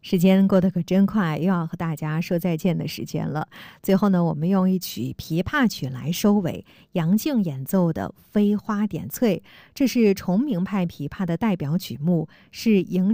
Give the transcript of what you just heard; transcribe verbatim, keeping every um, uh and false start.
时间过得可真快，又要和大家说再见的时间了。最后呢，我们用一曲琵琶曲来收尾，杨静演奏的《飞花点翠》，这是崇明派琵琶的代表曲目，是迎